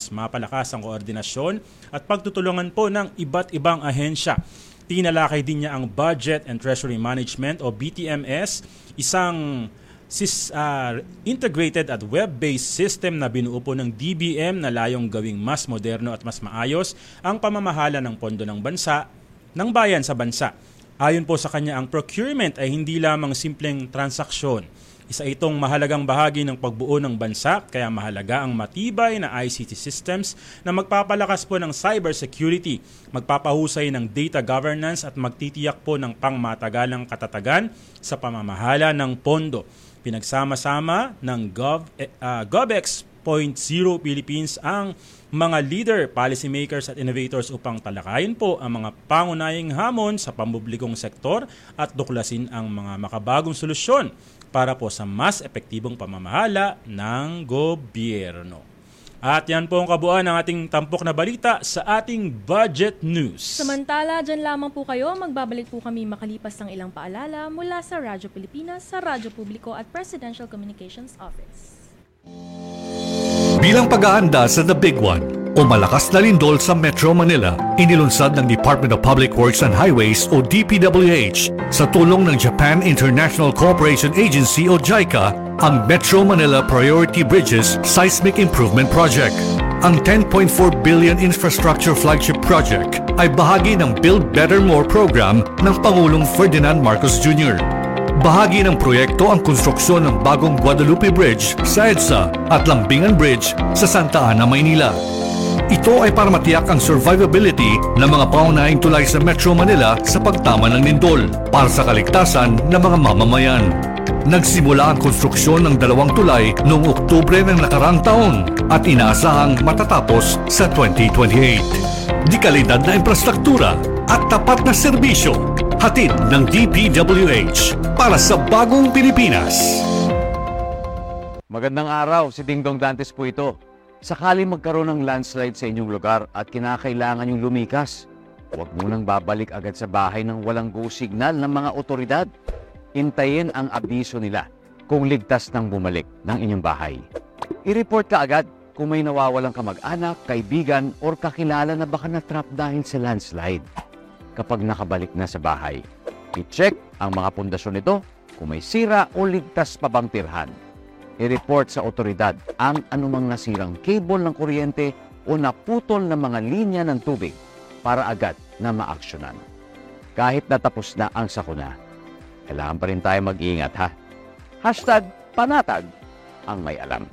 mas mapalakas ang koordinasyon at pagtutulungan po ng iba't ibang ahensya. Tinalakay din niya ang Budget and Treasury Management o BTMS, isang integrated at web-based system na binuo po ng DBM na layong gawing mas moderno at mas maayos ang pamamahala ng pondo ng bayan sa bansa. Ayon po sa kanya, ang procurement ay hindi lamang simpleng transaksyon. Isa itong mahalagang bahagi ng pagbuo ng bansa, kaya mahalaga ang matibay na ICT systems na magpapalakas po ng cybersecurity, magpapahusay ng data governance at magtitiyak po ng pangmatagalang katatagan sa pamamahala ng pondo. Pinagsama-sama ng GovEx 0.0 Philippines ang mga leader, policymakers at innovators upang talakayin po ang mga pangunahing hamon sa pampublikong sektor at tuklasin ang mga makabagong solusyon para po sa mas epektibong pamamahala ng gobyerno. At yan po ang kabuuan ng ating tampok na balita sa ating Budget News. Samantala, dyan lamang po kayo. Magbabalik po kami makalipas ng ilang paalala mula sa Radyo Pilipinas, sa Radyo Publiko at Presidential Communications Office. Bilang pag-aanda sa The Big One o malakas na lindol sa Metro Manila, inilunsad ng Department of Public Works and Highways o DPWH sa tulong ng Japan International Cooperation Agency o JICA ang Metro Manila Priority Bridges Seismic Improvement Project. Ang 10.4 billion infrastructure flagship project ay bahagi ng Build Better More program ng Pangulong Ferdinand Marcos Jr. Bahagi ng proyekto ang konstruksyon ng bagong Guadalupe Bridge sa EDSA at Lambingan Bridge sa Santa Ana, Maynila. Ito ay para matiyak ang survivability ng mga pangunahing tulay sa Metro Manila sa pagtama ng lindol para sa kaligtasan ng mga mamamayan. Nagsimula ang konstruksyon ng 2 tulay noong Oktubre ng nakarang taon at inaasahang matatapos sa 2028. Di kalidad na infrastruktura at tapat na serbisyo, hatid ng DPWH para sa bagong Pilipinas. Magandang araw, si Dingdong Dantes po ito. Sakali magkaroon ng landslide sa inyong lugar at kinakailangan yung lumikas, huwag munang babalik agad sa bahay ng walang go signal ng mga otoridad. Hintayin ang abiso nila kung ligtas nang bumalik ng inyong bahay. I-report ka agad kung may nawawalang kamag-anak, kaibigan, or kakilala na baka na-trap dahil sa landslide. Kapag nakabalik na sa bahay, i-check ang mga pundasyon nito kung may sira o ligtas pa bang tirhan. I-report sa otoridad ang anumang nasirang cable ng kuryente o naputol na mga linya ng tubig para agad na maaksyonan. Kahit natapos na ang sakuna, kailangan pa rin tayo mag-iingat ha. #panatag ang may alam.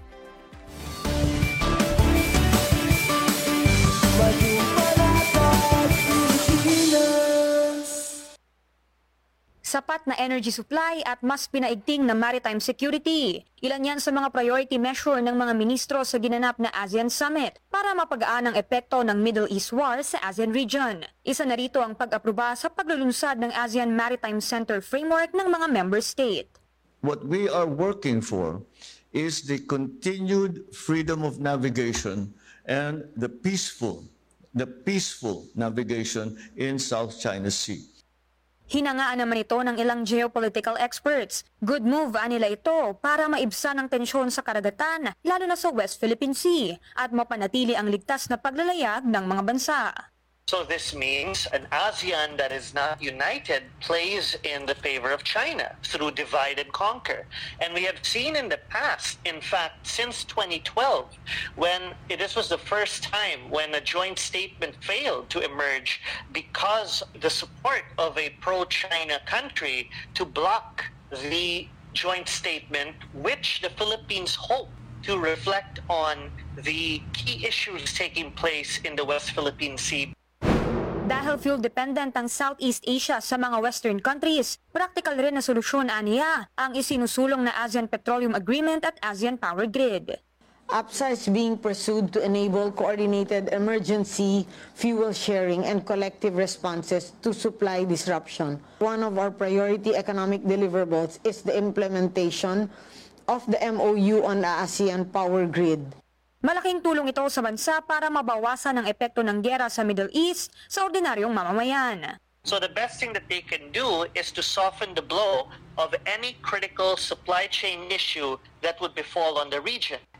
Sapat na energy supply at mas pinaigting na maritime security. Ilan yan sa mga priority measure ng mga ministro sa ginanap na ASEAN Summit para mapagaan ang epekto ng Middle East War sa ASEAN region. Isa na rito ang pag-aproba sa paglulunsad ng ASEAN Maritime Center Framework ng mga member state. What we are working for is the continued freedom of navigation and the peaceful navigation in South China Sea. Hinangaan naman ito ng ilang geopolitical experts. Good move nila ito para maibsan ang tensyon sa karagatan, lalo na sa West Philippine Sea, at mapanatili ang ligtas na paglalayag ng mga bansa. So this means an ASEAN that is not united plays in the favor of China through divide and conquer. And we have seen in the past, in fact, since 2012, when this was the first time when a joint statement failed to emerge because the support of a pro-China country to block the joint statement, which the Philippines hope to reflect on the key issues taking place in the West Philippine Sea. Dahil fuel-dependent ang Southeast Asia sa mga Western countries, practical rin na solusyon aniya ang isinusulong na ASEAN Petroleum Agreement at ASEAN Power Grid. APSA is being pursued to enable coordinated emergency fuel sharing and collective responses to supply disruption. One of our priority economic deliverables is the implementation of the MOU on the ASEAN Power Grid. Malaking tulong ito sa bansa para mabawasan ang epekto ng giyera sa Middle East sa ordinaryong mamamayan. So the best thing that they can do is to soften the blow of any critical supply chain issue that would befall on the region.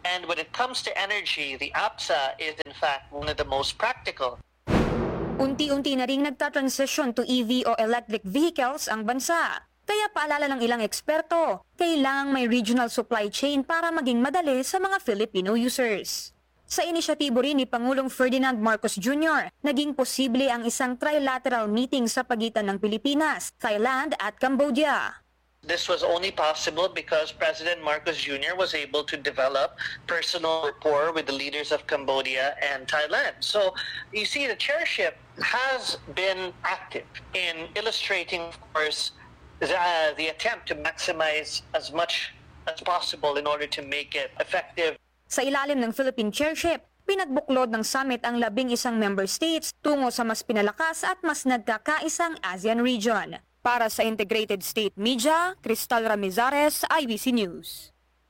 And when it comes to energy, the APSA is in fact one of the most practical. Unti-unti na ring nagta-transition to EV o electric vehicles ang bansa. Kaya paalala ng ilang eksperto, kailangang may regional supply chain para maging madali sa mga Filipino users. Sa inisyatibo rin ni Pangulong Ferdinand Marcos Jr., naging posible ang isang trilateral meeting sa pagitan ng Pilipinas, Thailand at Cambodia. This was only possible because President Marcos Jr. was able to develop personal rapport with the leaders of Cambodia and Thailand. So you see, the chairship has been active in illustrating, of course, the attempt to maximize as much as possible in order to make it effective. Sa ilalim ng Philippine chairship, pinagbuklod ng summit ang 11 member states tungo sa mas pinalakas at mas nagkakaisang ASEAN region. Para sa Integrated State Media, Cristal Ramizares, IBC News.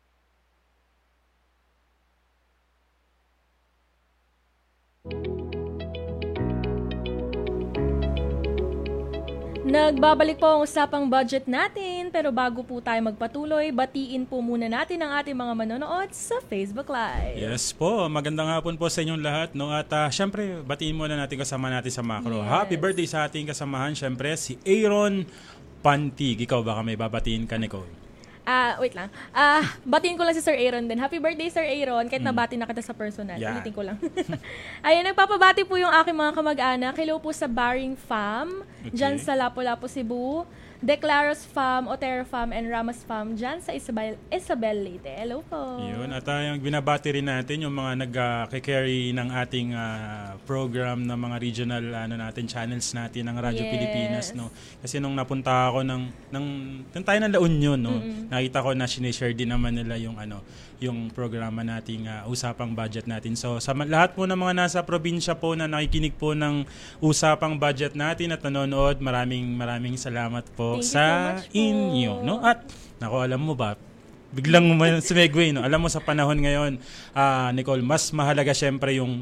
Nagbabalik po ang usapang budget natin, pero bago po tayo magpatuloy, batiin po muna natin ang ating mga manonood sa Facebook Live. Yes po, magandang hapon po sa inyong lahat. No? At syempre, batiin muna natin kasama natin sa macro. Yes. Happy birthday sa ating kasamahan, syempre, si Aaron Pantig. Ikaw baka may babatiin ka, Nicole? Wait lang. Batiin ko lang si Sir Aaron din. Happy birthday, Sir Aaron. Kahit nabati na kita sa personal. Yeah. Ulitin ko lang. Ayun, nagpapabati po yung aking mga kamag-anak. Hello po sa Baring Farm, dyan sa Lapu-Lapu, Cebu. Declaros Farm, Otero Farm, and Ramos Farm dyan sa Isabel Leyte. Hello po. Yun. At yung binabati rin natin yung mga nag-carry ng ating program ng mga regional channels natin ng Radyo Pilipinas. No? Kasi nung napunta ako nung tayo ng La Union, no? Nakita ko na sinishare din naman nila yung programa nating usapang budget natin. So sa lahat po ng mga nasa probinsya po na nakikinig po ng usapang budget natin at nanonood, maraming salamat po sa inyo. No? At nako, alam mo ba, biglang sumegway, no? Alam mo sa panahon ngayon, Nicole, mas mahalaga syempre yung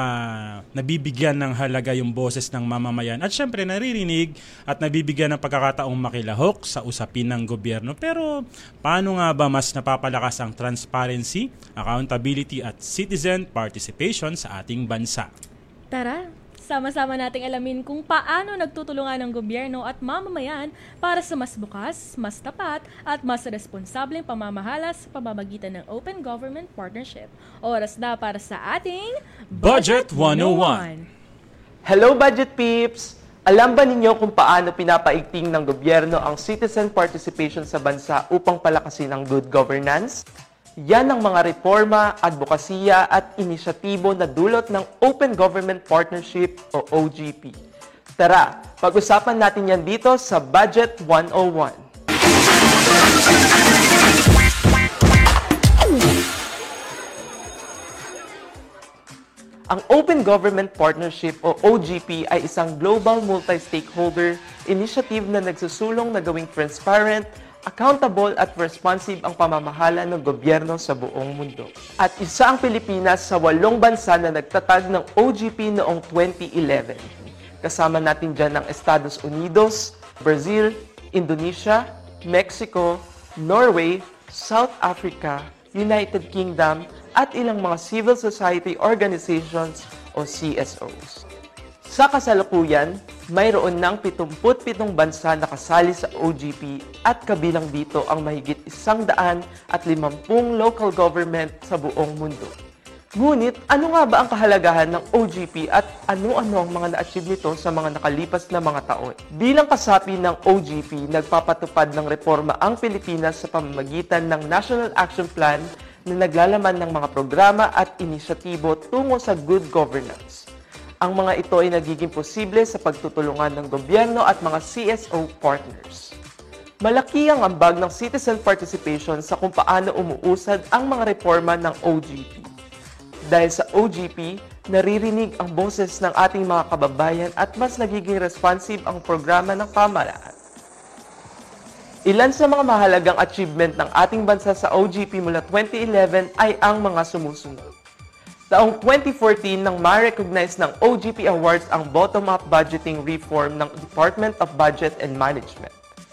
nabibigyan ng halaga yung boses ng mamamayan. At syempre naririnig at nabibigyan ng pagkakataong makilahok sa usapin ng gobyerno. Pero paano nga ba mas napapalakas ang transparency, accountability at citizen participation sa ating bansa? Tara, sama-sama nating alamin kung paano nagtutulungan ng gobyerno at mamamayan para sa mas bukas, mas tapat at mas responsableng pamamahala sa pamamagitan ng Open Government Partnership. Oras na para sa ating Budget 101. Hello Budget Peeps! Alam ba ninyo kung paano pinapaigting ng gobyerno ang citizen participation sa bansa upang palakasin ang good governance? Yan ang mga reforma, advokasya at inisyatibo na dulot ng Open Government Partnership o OGP. Tara, pag-usapan natin yan dito sa Budget 101. Ang Open Government Partnership o OGP ay isang global multi-stakeholder initiative na nagsusulong na gawing transparent, accountable at responsive ang pamamahala ng gobyerno sa buong mundo. At isa ang Pilipinas sa 8 bansa na nagtatag ng OGP noong 2011. Kasama natin dyan ang Estados Unidos, Brazil, Indonesia, Mexico, Norway, South Africa, United Kingdom, at ilang mga civil society organizations o CSOs. Sa kasalukuyan, mayroon ng 77 bansa na kasali sa OGP at kabilang dito ang mahigit 150 local government sa buong mundo. Ngunit, ano nga ba ang kahalagahan ng OGP at ano-ano ang mga na-achieve nito sa mga nakalipas na mga taon? Bilang kasapi ng OGP, nagpapatupad ng reforma ang Pilipinas sa pamamagitan ng National Action Plan na naglalaman ng mga programa at inisyatibo tungo sa good governance. Ang mga ito ay nagiging posible sa pagtutulungan ng gobyerno at mga CSO partners. Malaki ang ambag ng citizen participation sa kung paano umuusad ang mga reforma ng OGP. Dahil sa OGP, naririnig ang boses ng ating mga kababayan at mas nagiging responsive ang programa ng pamahalaan. Ilan sa mga mahalagang achievement ng ating bansa sa OGP mula 2011 ay ang mga sumusunod. Taong 2014 nang ma-recognize ng OGP Awards ang bottom-up budgeting reform ng Department of Budget and Management.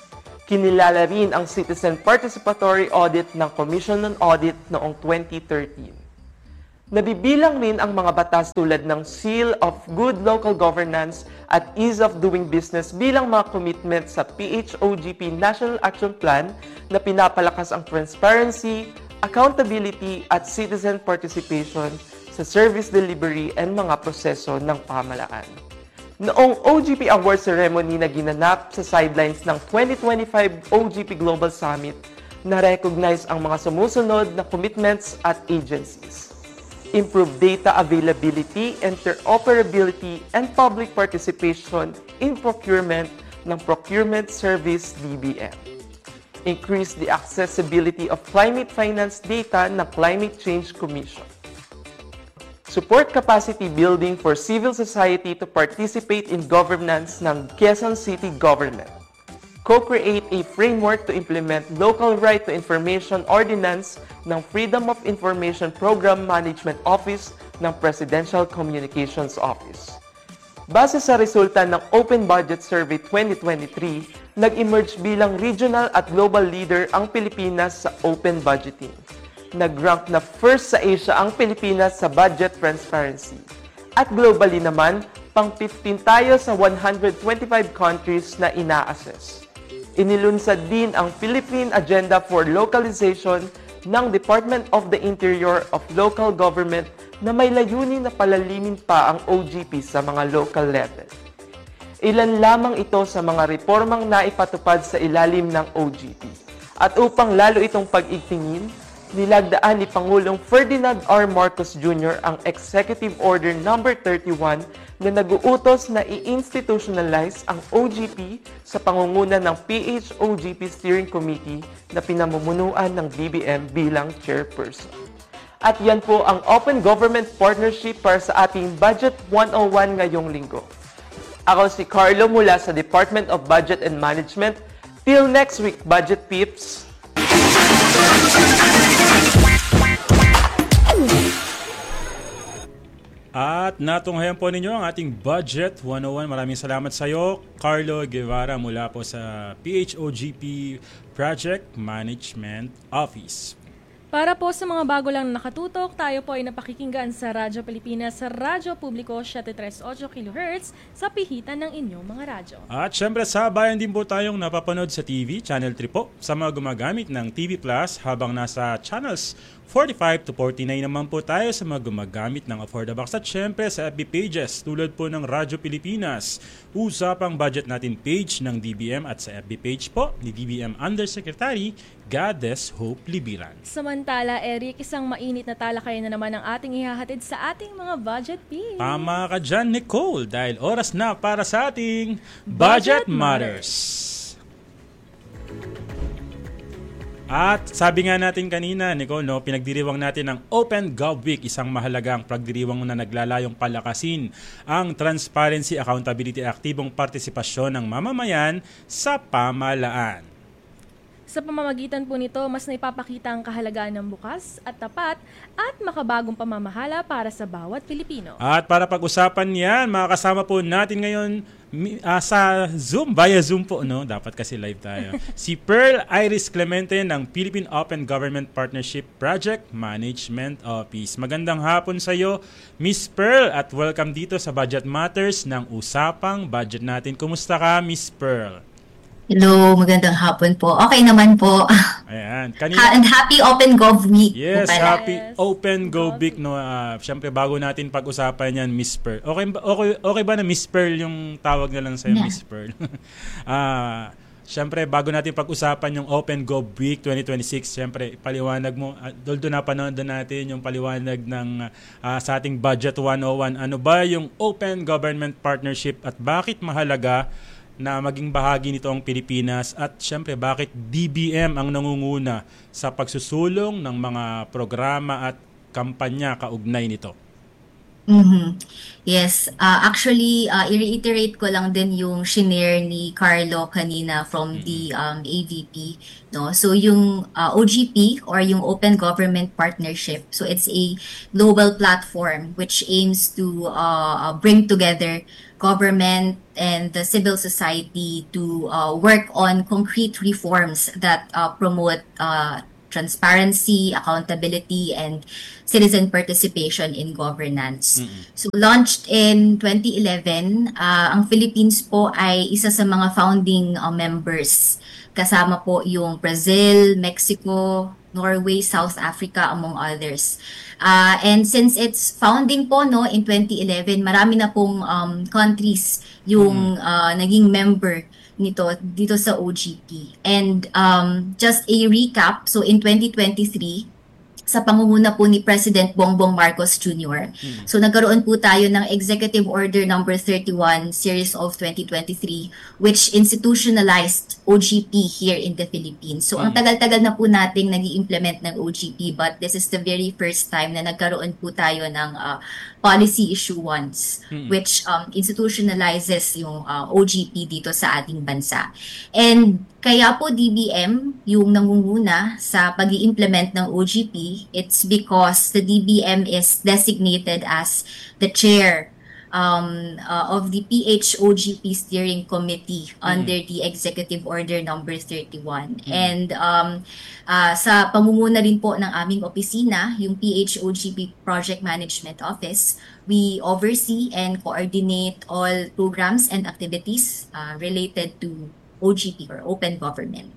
Kinilala rin ang Citizen Participatory Audit ng Commission on Audit noong 2013. Nabibilang rin ang mga batas tulad ng Seal of Good Local Governance at Ease of Doing Business bilang mga commitment sa PHOGP National Action Plan na pinapalakas ang transparency, accountability at citizen participation sa service delivery and mga proseso ng pamahalaan. Noong OGP Award Ceremony na ginanap sa sidelines ng 2025 OGP Global Summit, na-recognize ang mga sumusunod na commitments at agencies. Improve data availability, interoperability, and public participation in procurement ng Procurement Service DBM. Increase the accessibility of climate finance data ng Climate Change Commission. Support capacity building for civil society to participate in governance ng Quezon City Government. Co-create a framework to implement Local Right to Information Ordinance ng Freedom of Information Program Management Office ng Presidential Communications Office. Base sa resulta ng Open Budget Survey 2023, nag-emerge bilang regional at global leader ang Pilipinas sa open budgeting. Nag-rank na first sa Asia ang Pilipinas sa budget transparency. At globally naman, pang-15 tayo sa 125 countries na ina-assess. Inilunsad din ang Philippine Agenda for Localization ng Department of the Interior of Local Government na may layunin na palalimin pa ang OGP sa mga local level. Ilan lamang ito sa mga reformang naipatupad sa ilalim ng OGP. At upang lalo itong pag-igtingin, nilagdaan ni Pangulong Ferdinand R. Marcos Jr. ang Executive Order No. 31 na nag-uutos na i-institutionalize ang OGP sa pangunguna ng PHOGP Steering Committee na pinamumunuan ng DBM bilang chairperson. At yan po ang Open Government Partnership para sa ating Budget 101 ngayong linggo. Ako si Carlo mula sa Department of Budget and Management. Till next week, Budget Peeps! At natunghayan po ninyo ang ating Budget 101. Maraming salamat sa iyo, Carlo Guevara mula po sa PHOGP Project Management Office. Para po sa mga bago lang nakatutok, tayo po ay napakikinggan sa Radyo Pilipinas sa Radyo Publiko 738 kHz sa pihitan ng inyong mga radyo. At syempre sa bayan din po tayong napapanood sa TV, Channel 3 po, sa mga gumagamit ng TV Plus habang nasa channels 45 to 49 naman po tayo sa mga gumagamit ng Affordabox at syempre sa FB pages tulad po ng Radyo Pilipinas. Usapang budget natin page ng DBM at sa FB page po ni DBM Undersecretary Goddess Hope Libiran. Samantala, Eric, isang mainit na talakayan na naman ang ating ihahatid sa ating mga budget picks. Tama ka dyan, Nicole, dahil oras na para sa ating Budget Matters. At sabi nga natin kanina, Nicole, no, pinagdiriwang natin ang Open Gov Week, isang mahalagang pagdiriwang na naglalayong palakasin ang transparency, accountability, aktibong partisipasyon ng mamamayan sa pamahalaan. Sa pamamagitan po nito, mas naipapakita ang kahalagaan ng bukas at tapat at makabagong pamamahala para sa bawat Pilipino. At para pag-usapan yan, makakasama po natin ngayon sa Zoom, via Zoom po, no? Dapat kasi live tayo. Si Pearl Iris Clemente ng Philippine Open Government Partnership Project Management Office. Magandang hapon sa iyo, Miss Pearl, at welcome dito sa Budget Matters ng Usapang Budget natin. Kumusta ka, Miss Pearl? Hello, magandang hapon po. Okay naman po. Ayan. And happy Open Gov Week. Yes, po pala. happy Open Gov Week. No, siyempre, bago natin pag-usapan yan, Miss Pearl. Okay ba na Miss Pearl yung tawag na lang sa'yo, yeah. Miss Pearl? Siyempre, bago natin pag-usapan yung Open Gov Week 2026, siyempre, paliwanag mo, doldo na panood natin yung paliwanag ng sa ating Budget 101. Ano ba yung Open Government Partnership at bakit mahalaga na maging bahagi nito ang Pilipinas at syempre bakit DBM ang nangunguna sa pagsusulong ng mga programa at kampanya kaugnay nito? Mhm. Yes, actually, i-reiterate ko lang din yung shinare ni Carlo kanina from the AVP, no? So yung OGP or yung Open Government Partnership, so it's a global platform which aims to bring together government and the civil society to work on concrete reforms that promote transparency, accountability, and citizen participation in governance. So launched in 2011, ang Philippines po ay isa sa mga founding members. Kasama po yung Brazil, Mexico, Norway, South Africa, among others. And since its founding po no in 2011, marami na pong countries yung naging member nito dito sa OGP. And just a recap, so in 2023, sa pangunguna po ni President Bongbong Marcos Jr. So nagkaroon po tayo ng Executive Order number 31 Series of 2023 which institutionalized OGP here in the Philippines. So ang tagal-tagal na po nating nag-i-implement ng OGP, but this is the very first time na nagkaroon po tayo ng policy issuance which institutionalizes yung OGP dito sa ating bansa. And kaya po DBM yung nangunguna sa pag-i-implement ng OGP, it's because the DBM is designated as the chair of the PHOGP Steering Committee under the Executive Order number 31. And sa pamumuna rin po ng aming opisina, yung PHOGP Project Management Office, we oversee and coordinate all programs and activities related to OGP or Open Government.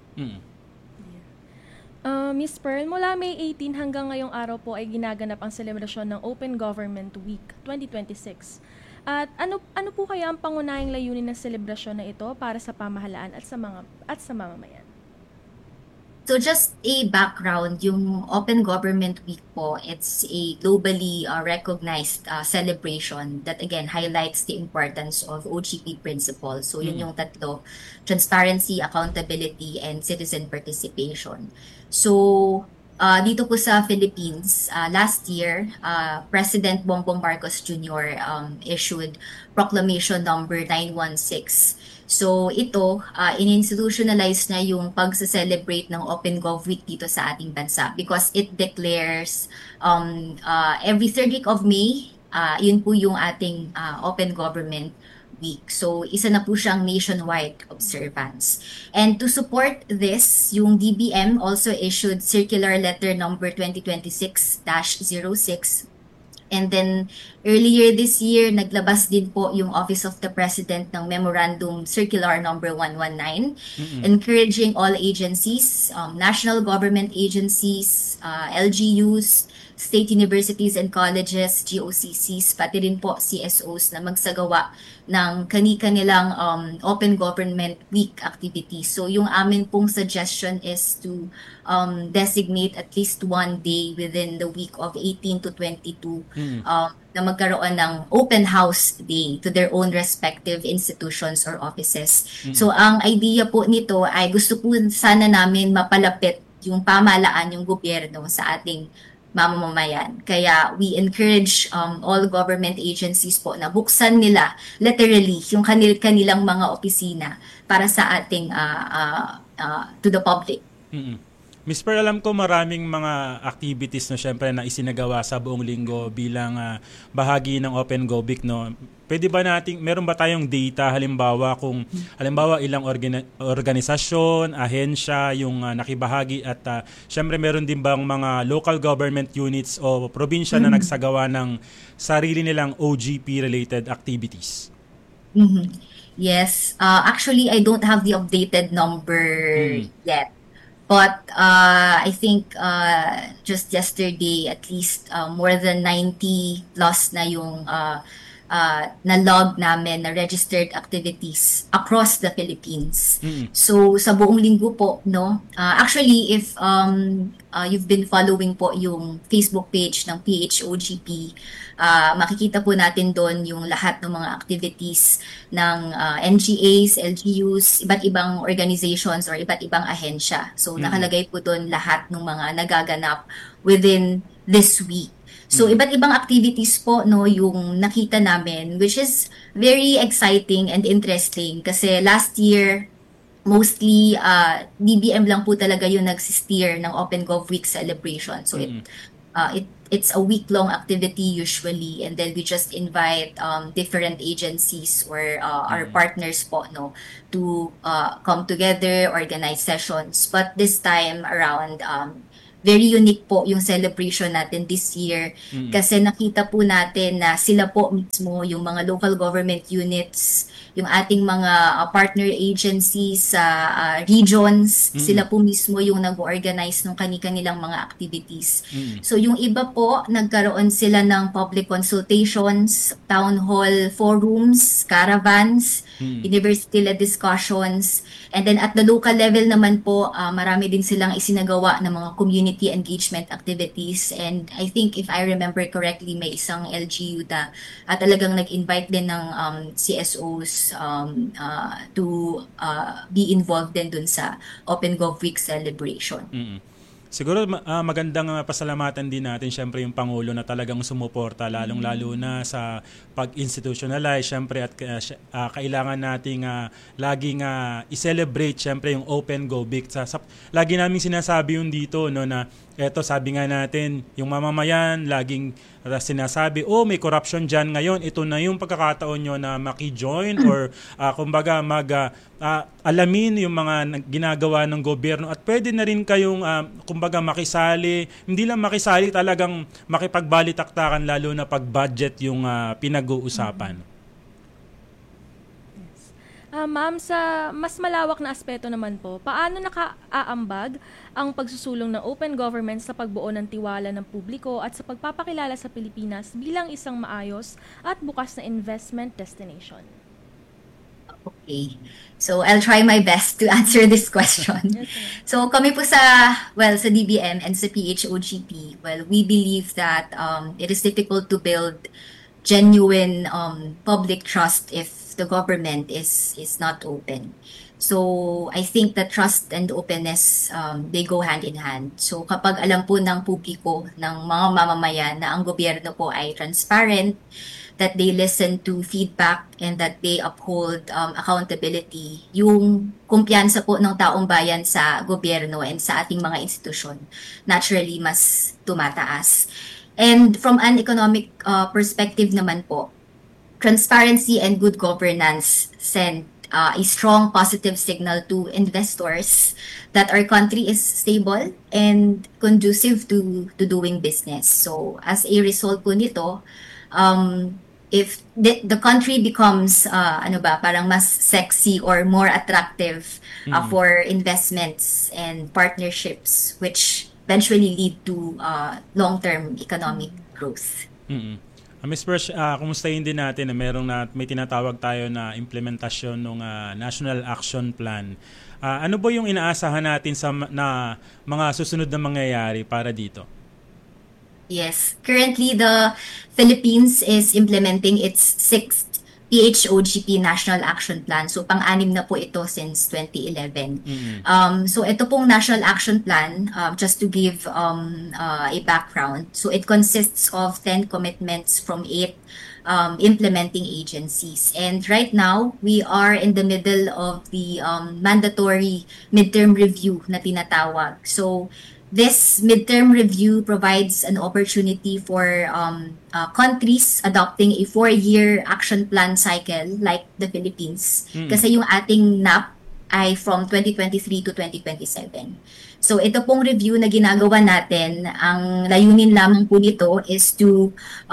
Miss Pearl, mula May 18 hanggang ngayong araw po ay ginaganap ang selebrasyon ng Open Government Week 2026. At ano po kaya ang pangunahing layunin ng selebrasyon na ito para sa pamahalaan at sa mamamayan? So just a background, yung Open Government Week po, it's a globally recognized celebration that again highlights the importance of OGP principles. So yun yung tatlo, transparency, accountability, and citizen participation. So dito po sa Philippines, last year, President Bongbong Marcos Jr. Issued Proclamation number 916. So ito, in-institutionalize na yung pagsa-celebrate ng Open Gov Week dito sa ating bansa because it declares every third week of May, yun po yung ating Open Government Week. So isa na po siyang nationwide observance. And to support this, yung DBM also issued Circular Letter number 2026-06. And then earlier this year, naglabas din po yung Office of the President ng Memorandum Circular number 119, encouraging all agencies, national government agencies, LGUs, state universities and colleges, GOCCs, pati rin po CSOs na magsagawa ng kani-kanilang Open Government Week activities. So yung amin pong suggestion is to designate at least one day within the week of 18 to 22 na magkaroon ng open house day to their own respective institutions or offices. So ang idea po nito ay gusto po sana namin mapalapit yung pamahalaan, yung gobyerno sa ating mamamayan. Kaya we encourage all government agencies po na buksan nila literally yung kanilang mga opisina para sa ating to the public. Miss Pearl, alam ko maraming mga activities no syempre na isinagawa sa buong linggo bilang bahagi ng Open Go Week, no. Pwede ba meron ba tayong data halimbawa ilang organisasyon, ahensya yung nakibahagi at syempre meron din bang mga local government units o probinsya na nagsagawa ng sarili nilang OGP related activities? Yes, actually I don't have the updated number yet. But I think just yesterday, at least more than 90 plus na yung na-log namin na registered activities across the Philippines. So sa buong linggo po, no? Actually, if you've been following po yung Facebook page ng PHOGP, makikita po natin doon yung lahat ng mga activities ng NGAs, LGUs, iba't ibang organizations or iba't ibang ahensya. So nakalagay po doon lahat ng mga nagaganap within this week. So iba't ibang activities po no yung nakita namin, which is very exciting and interesting kasi last year mostly DBM lang po talaga yung nagsisteer ng Open Gov Week celebration. So it's a week-long activity usually, and then we just invite different agencies or our partners po no to come together, organize sessions. But this time around, very unique po yung celebration natin this year kasi nakita po natin na sila po mismo yung mga local government units, yung ating mga partner agencies sa regions, sila po mismo yung nag-organize ng kani-kanilang mga activities. So yung iba po, nagkaroon sila ng public consultations, town hall forums, caravans, university-led discussions, and then at the local level naman po, marami din silang isinagawa ng mga community engagement activities. And I think if I remember correctly, may isang LGU na talagang nag-invite din ng CSOs to be involved din dun sa Open Gov Week celebration. Siguro magandang pasalamatan din natin syempre yung Pangulo na talagang sumuporta lalong-lalo na sa pag-institutionalize syempre at kailangan nating laging i-celebrate syempre yung Open Gov Week. Lagi naming sinasabi yun dito no na eto sabi nga natin yung mamamayan laging sinasabi may corruption dyan ngayon, ito na yung pagkakataon nyo na maki-join or kumbaga alamin yung mga ginagawa ng gobyerno at pwede na rin kayong kumbaga makisali, hindi lang makisali talagang makipagbalitaktakan lalo na pag budget yung pinag-uusapan. Ma'am, sa mas malawak na aspeto naman po, paano nakaaambag ang pagsusulong ng open government sa pagbuo ng tiwala ng publiko at sa pagpapakilala sa Pilipinas bilang isang maayos at bukas na investment destination? Okay. So I'll try my best to answer this question. So kami po sa DBM and sa PHOGP, we believe that it is difficult to build genuine public trust if the government is not open. So I think that trust and openness they go hand in hand. So kapag alam po ng publiko, ng mga mamamayan na ang gobyerno po ay transparent, that they listen to feedback and that they uphold accountability, yung kumpiyansa po ng taong bayan sa gobyerno and sa ating mga institusyon, naturally mas tumataas. And from an economic perspective naman po, transparency and good governance send a strong positive signal to investors that our country is stable and conducive to doing business. So as a result po nito, if the country becomes parang mas sexy or more attractive for investments and partnerships, which eventually lead to long-term economic growth. Ms. Persh, kumustahin din natin na may tinatawag tayo na implementasyon ng National Action Plan. Ano ba yung inaasahan natin na mga susunod na mangyayari para dito? Yes. Currently, the Philippines is implementing its 6th PHOGP National Action Plan. So, pang-anim na po ito since 2011. So, ito pong National Action Plan, just to give a background. So, it consists of 10 commitments from 8 implementing agencies. And right now, we are in the middle of the mandatory midterm review na tinatawag. So, this midterm review provides an opportunity for countries adopting a 4-year action plan cycle like the Philippines. Kasi yung ating NAP ay from 2023 to 2027. So ito pong review na ginagawa natin, ang layunin lamang po nito is to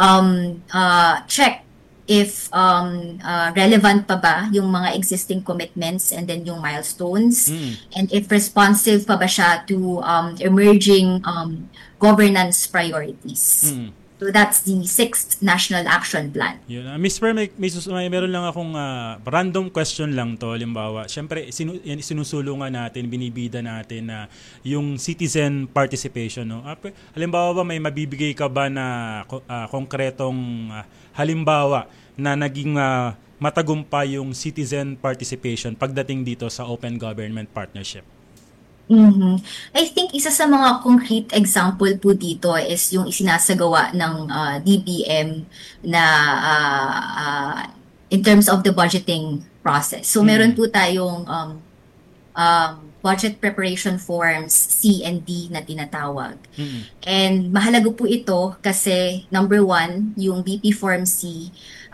check if relevant pa ba yung mga existing commitments and then yung milestones, and if responsive pa ba siya to emerging governance priorities. So that's the 6th National Action Plan. Yun. Ms. Per, meron lang akong random question lang to. Halimbawa, syempre sinusulungan natin, binibida natin na yung citizen participation. No? Halimbawa ba may mabibigay ka ba na konkretong halimbawa na naging matagumpay yung citizen participation pagdating dito sa Open Government Partnership? Mhm. I think isa sa mga concrete example po dito is yung isinasagawa ng DBM na in terms of the budgeting process. So meron po tayong budget preparation forms C and D na tinatawag. And mahalaga po ito kasi number one, yung BP Form C,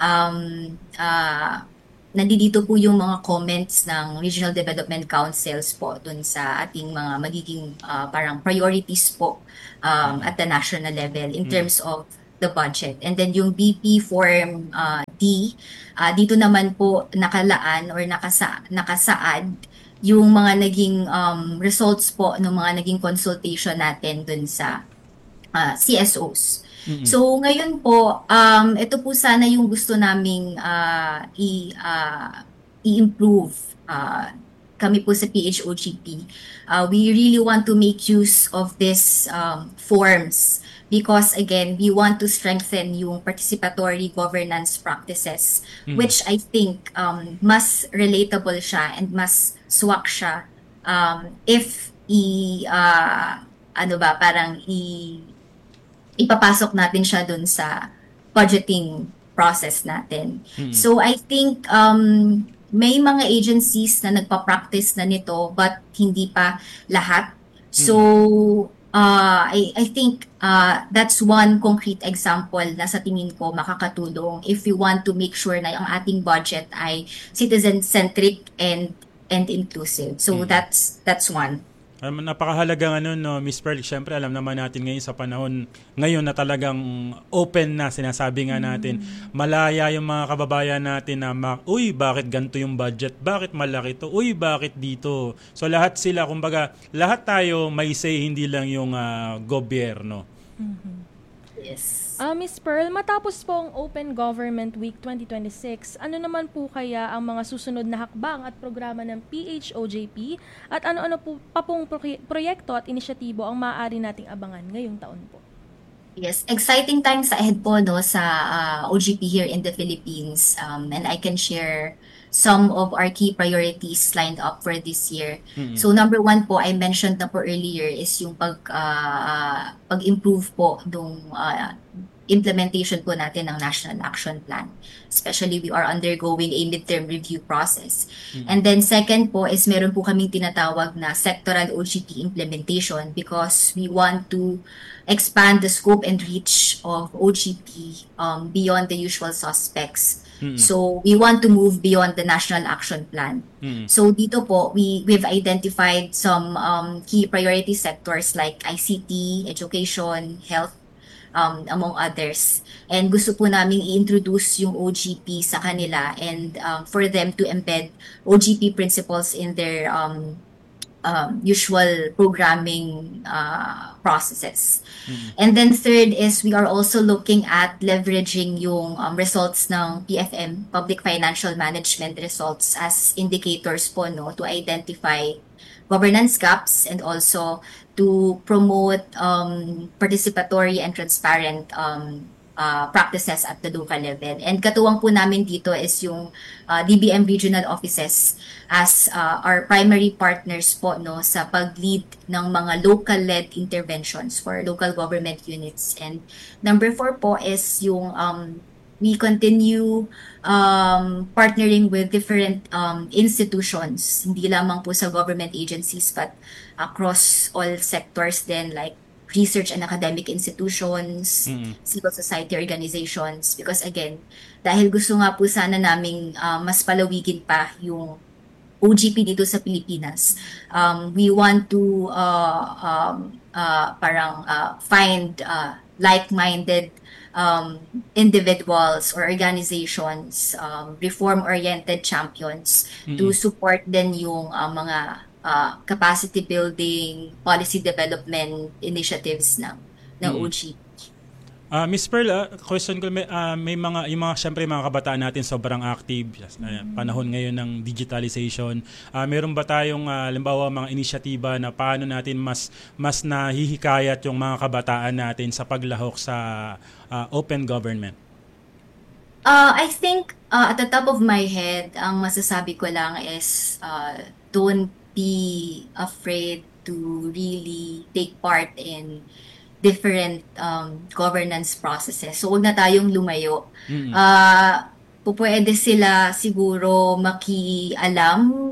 nandito po yung mga comments ng Regional Development Councils po dun sa ating mga magiging parang priorities po at the national level in terms of the budget. And then yung BP Form D, dito naman po nakalaan or nakasaad yung mga naging results po ng mga naging consultation natin dun sa CSOs. So ngayon po, ito po sana yung gusto naming i-improve kami po sa PHOGP. We really want to make use of these forms because again, we want to strengthen yung participatory governance practices, which I think mas relatable siya and mas swak siya if ipapasok natin siya dun sa budgeting process natin. So I think may mga agencies na nagpa-practice na nito but hindi pa lahat. So I think that's one concrete example na sa tingin ko makakatulong if we want to make sure na ang ating budget ay citizen-centric and inclusive. So that's one. Napakahalagang no, Miss Pearl. Siyempre, alam naman natin ngayon sa panahon ngayon na talagang open na, sinasabi nga natin, malaya yung mga kababayan natin na, uy, bakit ganito yung budget? Bakit malaki to? Uy, bakit dito? So lahat sila, kumbaga, lahat tayo may say, hindi lang yung gobyerno. Yes. Miss Pearl, matapos po ang Open Government Week 2026, ano naman po kaya ang mga susunod na hakbang at programa ng PHOJP at ano-ano po pa pong proyekto at inisyatibo ang maaari nating abangan ngayong taon po? Yes, exciting times ahead po no sa OGP here in the Philippines, and I can share some of our key priorities lined up for this year. So number one po, I mentioned na po earlier, is yung pag-improve po nung implementation po natin ng National Action Plan. Especially, we are undergoing a midterm review process. And then second po is meron po kaming tinatawag na sectoral OGP implementation because we want to expand the scope and reach of OGP beyond the usual suspects. So we want to move beyond the National Action Plan. So dito po, we've identified some key priority sectors like ICT, education, health, among others. And gusto po namin i-introduce yung OGP sa kanila and for them to embed OGP principles in their usual programming processes. And then third is we are also looking at leveraging yung results ng PFM, Public Financial Management results, as indicators po no, to identify governance gaps and also to promote participatory and transparent practices at the local level. And katuwang po namin dito is yung DBM regional offices as our primary partners po no sa pag-lead ng mga local-led interventions for local government units. And number 4 po is yung we continue partnering with different institutions, hindi lamang po sa government agencies but across all sectors then, like research and academic institutions, civil society organizations, because again, dahil gusto nga po sana naming mas palawigin pa yung OGP dito sa Pilipinas, we want to find like-minded individuals or organizations, reform-oriented champions to support din yung mga capacity building, policy development initiatives ng OGP. Miss Pearl, question ko, may mga, syempre mga kabataan natin sobrang active, panahon ngayon ng digitalization. Meron ba tayong, halimbawa, mga inisyatiba na paano natin mas nahihikayat yung mga kabataan natin sa paglahok sa open government? I think at the top of my head, ang masasabi ko lang is don't be afraid to really take part in different governance processes. So, huwag na tayong lumayo. Pupwede sila siguro makialam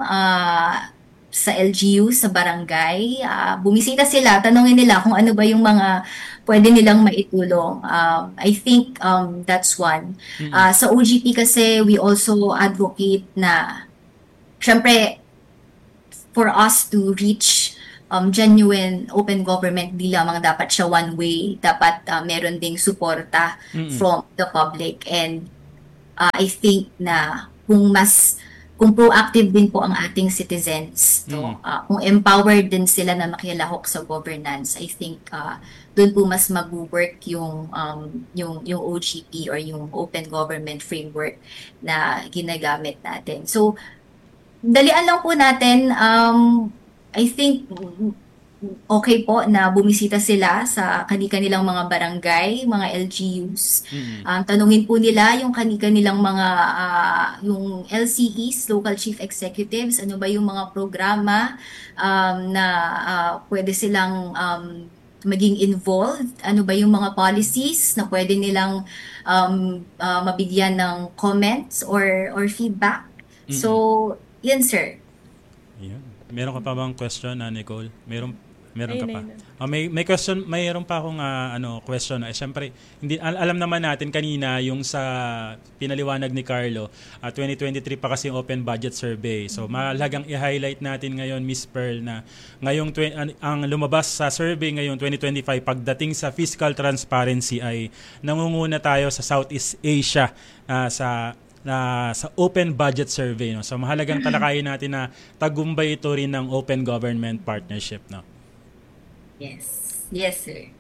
sa LGU, sa barangay. Bumisita sila, tanongin nila kung ano ba yung mga pwede nilang maitulong. I think that's one. Sa OGP kasi, we also advocate na, syempre, for us to reach genuine open government, di lamang dapat siya one way, dapat meron ding suporta from the public. And I think na kung proactive din po ang ating citizens, kung empowered din sila na makilahok sa governance, I think doon po mas mag-work yung OGP or yung open government framework na ginagamit natin. So dalian lang po natin. I think okay po na bumisita sila sa kanilang mga barangay, mga LGUs. Tanungin po nila yung kanilang mga yung LCEs, Local Chief Executives, ano ba yung mga programa na pwede silang maging involved, ano ba yung mga policies na pwede nilang mabigyan ng comments or feedback. So, yan sir. Yeah. Meron ka pa bang question, Nicole? Meron ka pa. May question, mayroon pa akong question. Siyempre, alam naman natin kanina yung sa pinaliwanag ni Carlo, 2023 pa kasi yung open budget survey. So, mahalagang i-highlight natin ngayon, Miss Pearl, na ngayong ang lumabas sa survey ngayong 2025 pagdating sa fiscal transparency ay nangunguna tayo sa Southeast Asia sa open budget survey, no. So mahalagang talakayin natin na tagumpay ito rin ng open government partnership, no. Yes sir.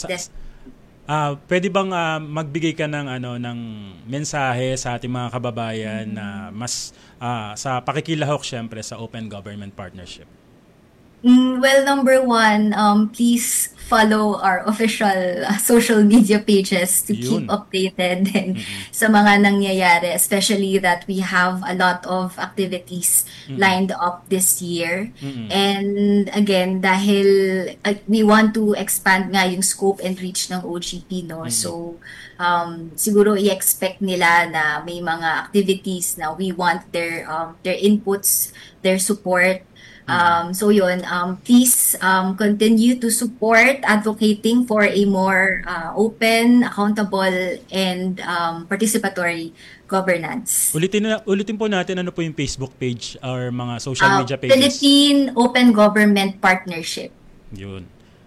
Pwede bang magbigay ka ng mensahe sa ating mga kababayan na mas sa pakikilahok syempre sa open government partnership? Well, number one, please follow our official social media pages to keep updated din sa mga nangyayari, especially that we have a lot of activities lined up this year. And again, dahil we want to expand nga yung scope and reach ng OGP, no? So, siguro i-expect nila na may mga activities na we want their inputs, their support. So yun, please continue to support advocating for a more open, accountable, and participatory governance. Ulitin po natin ano po yung Facebook page or mga social media pages. Philippine Open Government Partnership. Yun.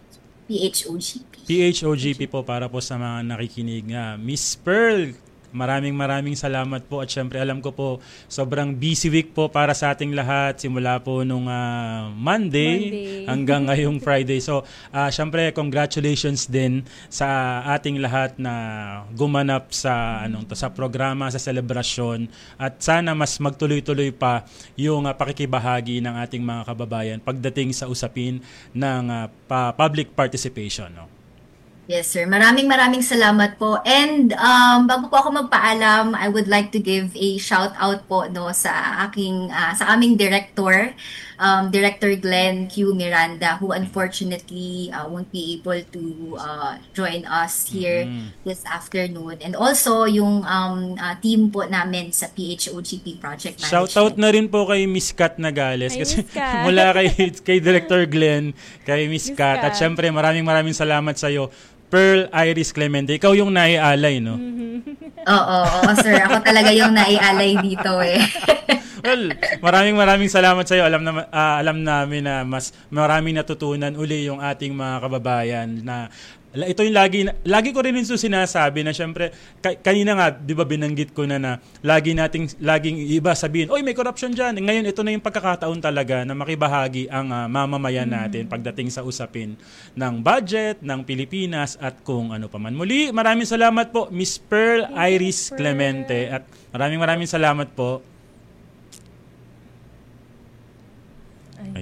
PHOGP. PHOGP po para po sa mga nakikinig nga. Miss Pearl, maraming salamat po at syempre alam ko po sobrang busy week po para sa ating lahat simula po nung Monday hanggang ngayong Friday. So syempre congratulations din sa ating lahat na gumanap sa sa programa, sa selebrasyon at sana mas magtuloy-tuloy pa yung pakikibahagi ng ating mga kababayan pagdating sa usapin ng public participation, no? Yes, sir. Maraming salamat po. And bago po ako magpaalam, I would like to give a shout out po sa aming director, Director Glenn Q. Miranda, who unfortunately won't be able to join us here this afternoon. And also yung team po namin sa PHOGP Project Management. Shout out na rin po kay Miss Kat Nagales kasi mula kay Director Glenn, kay Miss Kat. At syempre maraming salamat sa iyo, Pearl Iris Clemente. Ikaw yung naialay, no? Oo, sir. Ako talaga yung naialay dito eh. Well, maraming salamat sa iyo. Alam namin na mas maraming natutunan uli yung ating mga kababayan na ito yung lagi ko rin sinasabi na syempre kanina nga 'di ba binanggit ko na laging iba sabihin, "Oy, may corruption diyan." Ngayon ito na yung pagkakataon talaga na makibahagi ang mamamayan natin pagdating sa usapin ng budget ng Pilipinas at kung ano pa man. Muli, maraming salamat po Miss Pearl Iris Clemente at maraming salamat po. Ayun.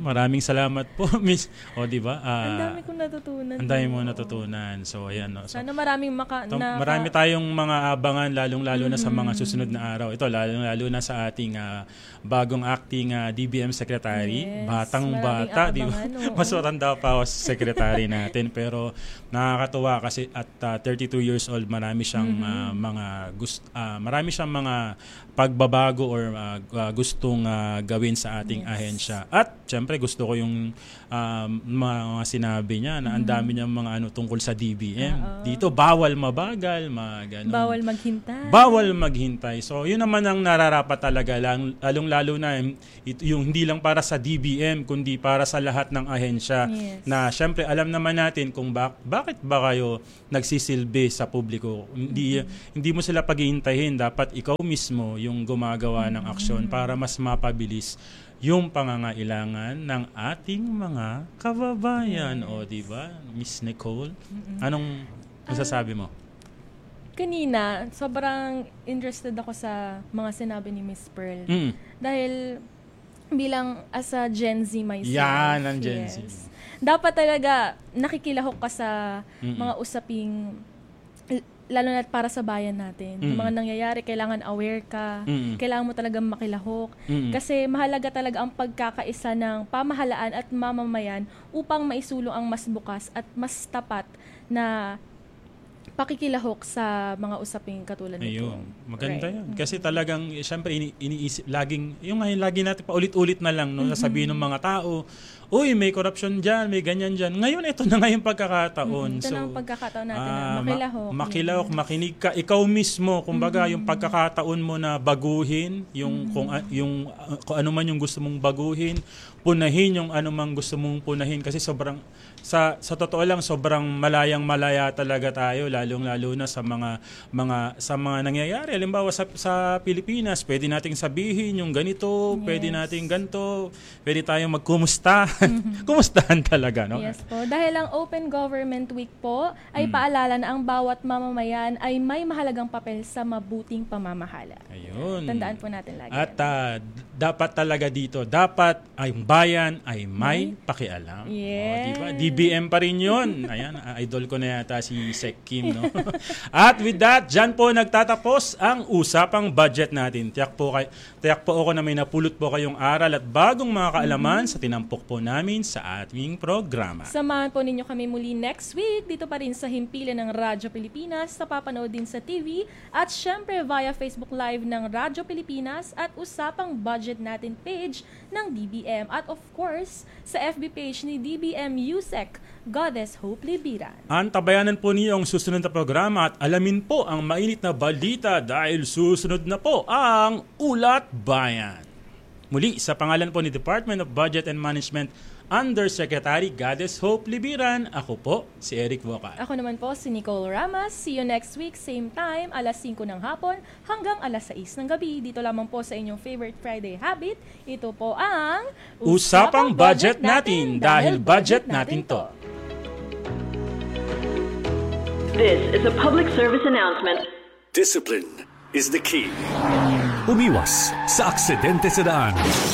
maraming salamat po, Miss. O, di ba? Ang dami kong natutunan. Ang dami mo natutunan. So, ayan. No? So, sana maraming marami tayong mga abangan, lalong-lalo na sa mga susunod na araw. Ito, lalong-lalo na sa ating bagong acting DBM Secretary. Yes, Batang-bata, di ba? Mas matanda pa ako sa secretary natin. Pero nakakatuwa kasi at 32 years old, marami siyang marami siyang mga pagbabago or gustong gawin sa ating ahensya. At syempre gusto ko yung mga sinabi niya na ang dami niyang mga tungkol sa DBM. Dito bawal mabagal, bawal maghintay. Bawal maghintay. So yun naman ang nararapat talaga, lalong-lalo na yung hindi lang para sa DBM kundi para sa lahat ng ahensya. Yes. Na syempre alam naman natin kung bakit ba kayo nagsisilbi sa publiko. Hindi mo sila paghihintahin, dapat ikaw mismo yung gumagawa ng aksyon para mas mapabilis yung pangangailangan ng ating mga kababayan. O, di ba? Miss Nicole, anong masasabi mo? Kanina, sobrang interested ako sa mga sinabi ni Miss Pearl. Dahil bilang as a Gen Z myself. Yan ang Gen Z. Dapat talaga nakikilahok ka sa mga usaping lalo na para sa bayan natin. Yung mga nangyayari, kailangan aware ka. Kailangan mo talagang makilahok. Kasi mahalaga talaga ang pagkakaisa ng pamahalaan at mamamayan upang maisulong ang mas bukas at mas tapat na pakikilahok sa mga usaping katulad nito. Ayun, maganda yan. Kasi talagang, syempre, iniisip, lagi natin paulit-ulit na lang, no, sasabihin ng mga tao, uy, may corruption dyan, may ganyan dyan. Ngayon, ito na nga yung pagkakataon. Ito na ang pagkakataon natin na makilahok. Makilahok, makinig ka. Ikaw mismo, kumbaga, yung pagkakataon mo na baguhin, yung kung ano man yung gusto mong baguhin, punahin yung ano man gusto mong punahin. Kasi sobrang, sa totoo lang, sobrang malayang-malaya talaga tayo, lalong-lalo na sa mga nangyayari. Halimbawa, sa Pilipinas, pwede nating sabihin yung ganito, pwede nating ganito, pwede tayong magkumusta. Kumustahan talaga, no? Yes po. Dahil ang Open Government Week po ay paalala na ang bawat mamamayan ay may mahalagang papel sa mabuting pamamahala. Ayun. Tandaan po natin lagi. At dapat talaga dito, dapat ay bayan ay may pakialam. Yes. Diba? DBM pa rin yun. Ayan, idol ko na yata si Sec Kim, no? At with that, dyan po nagtatapos ang usapang budget natin. Tiyak po ako na may napulot po kayong aral at bagong mga kaalaman sa tinampok po namin sa ating programa. Samahan po ninyo kami muli next week dito pa rin sa himpilan ng Radyo Pilipinas, napapanood din sa TV at syempre via Facebook Live ng Radyo Pilipinas at usapang budget natin page ng DBM at of course sa FB page ni DBM USEC, Goddess Hope Libiran. Antabayanan po niyo ang susunod na programa at alamin po ang mainit na balita dahil susunod na po ang Ulat Bayan. Muli, sa pangalan po ni Department of Budget and Management Undersecretary Goddess Hope Libiran, ako po si Eric Vocal. Ako naman po si Nicole Ramas. See you next week, same time, alas 5 ng hapon hanggang alas 6 ng gabi. Dito lamang po sa inyong favorite Friday habit. Ito po ang Usapang Budget Natin dahil budget natin to. This is a public service announcement. Discipline is the key. Umiwas sa aksidente sa daan.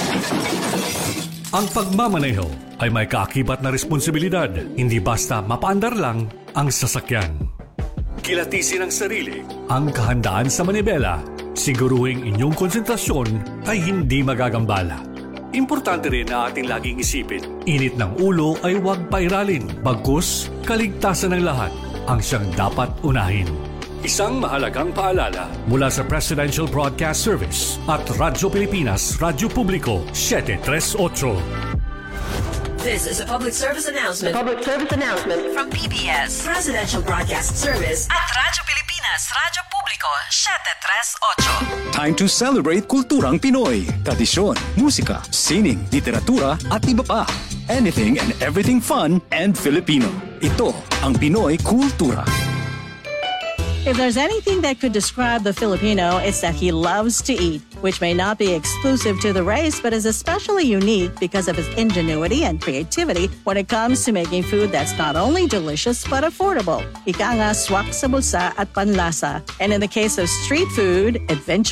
Ang pagmamaneho ay may kaakibat na responsibilidad, hindi basta mapaandar lang ang sasakyan. Kilatisin ang sarili, ang kahandaan sa manibela, siguruhing inyong konsentrasyon ay hindi magagambala. Importante rin na ating laging isipin, init ng ulo ay huwag pairalin, bagkus kaligtasan ng lahat ang siyang dapat unahin. Isang mahalagang paalala mula sa Presidential Broadcast Service at Radyo Pilipinas, Radyo Publiko 738. This is a public service announcement. Public service announcement from PBS, Presidential Broadcast Service at Radyo Pilipinas, Radyo Publiko 738. Time to celebrate kulturang Pinoy. Tradisyon, musika, sining, literatura at iba pa. Anything and everything fun and Filipino. Ito ang Pinoy Kultura. If there's anything that could describe the Filipino, it's that he loves to eat, which may not be exclusive to the race, but is especially unique because of his ingenuity and creativity when it comes to making food that's not only delicious, but affordable. Ika nga, swak sa bulsa at panlasa. And in the case of street food, adventurous.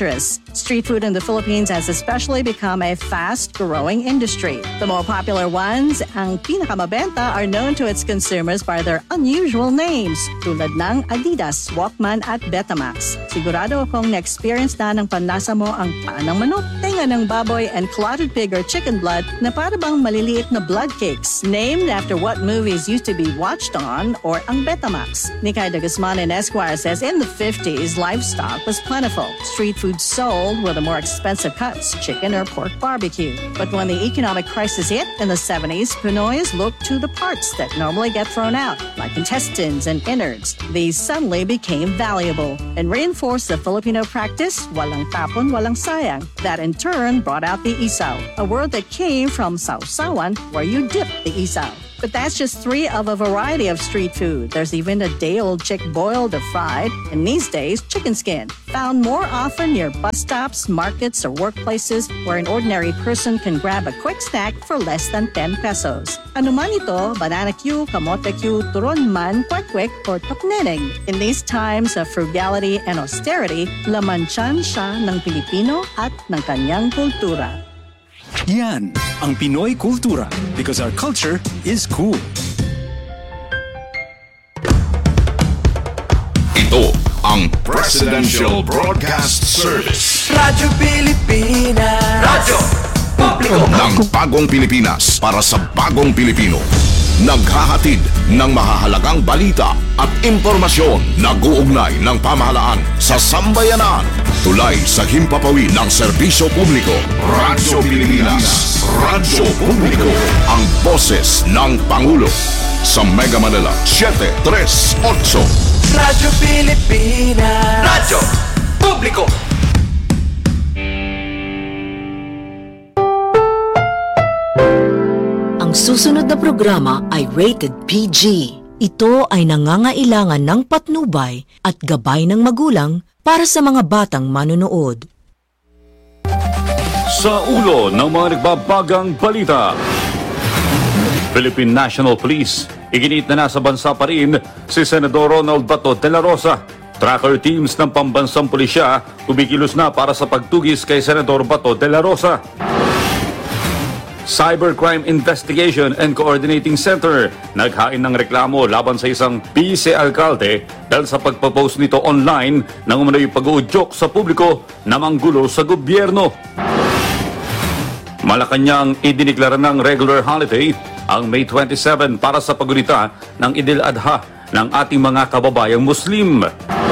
Street food in the Philippines has especially become a fast-growing industry. The more popular ones, ang pinakamabenta, are known to its consumers by their unusual names, tulad ng Adidas, Walkman at Betamax. Sigurado akong na-experience na ng panlasa mo ang paa ng manok, tenga ng baboy, and clotted pig or chicken blood na para bang maliliit na blood cakes, named after what movies used to be watched on, or ang Betamax. Nikay de Guzman in Esquire says in the 50s, livestock was plentiful. Street food sold were the more expensive cuts, chicken or pork barbecue. But when the economic crisis hit in the 70s, Pinoys looked to the parts that normally get thrown out, like intestines and innards. These suddenly became valuable and reinforced the Filipino practice, walang tapon, walang sayang. That in turn brought out the isaw, a word that came from sausawan, where you dip the isaw. But that's just 3 of a variety of street food. There's even a day-old chick boiled or fried, and these days, chicken skin, found more often near bus stops, markets, or workplaces where an ordinary person can grab a quick snack for less than 10 pesos. Ano man ito, banana Q, kamote Q, turon man, kwek-kwek, or tokneneng. In these times of frugality and austerity, laman tiyan siya ng Pilipino at ng kanyang kultura. Yan ang Pinoy Kultura, because our culture is cool. Ito ang Presidential Broadcast Service. Radyo Pilipinas. Radyo Publiko ng bagong Pilipinas para sa bagong Pilipino. Naghahatid ng mahahalagang balita at impormasyon na guugnay ng pamahalaan sa sambayanan. Tulay sa himpapawid ng serbisyo publiko. Radyo Pilipinas. Radyo Publiko. Ang boses ng Pangulo. Sa Mega Manila, 738. Radyo Pilipinas. Radyo Publiko. Ang susunod na programa ay rated PG. Ito ay nangangailangan ng patnubay at gabay ng magulang para sa mga batang manonood. Sa ulo ng mga nagbabagang balita, Philippine National Police, iginit na nasa bansa pa rin si Senador Ronald Bato de la Rosa. Tracker teams ng pambansang pulisya kumikilos na para sa pagtugis kay Senador Bato de la Rosa. Cybercrime Investigation and Coordinating Center naghain ng reklamo laban sa isang vice-alkalde dahil sa pagpapost nito online ng umano'y pag-uudyok sa publiko na manggulo sa gobyerno. Malacanang idiniklara ng regular holiday ang May 27 para sa paggunita ng Idil Adha ng ating mga kababayang Muslim.